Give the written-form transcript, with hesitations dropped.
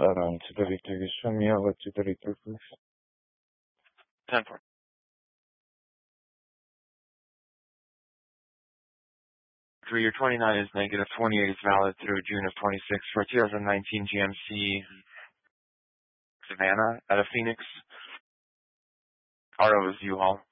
232, show me out with 232, please. 10-4. Year 29 is negative, 28 is valid through June of 26 for 2019 GMC Savannah out of Phoenix. RO is U-Haul.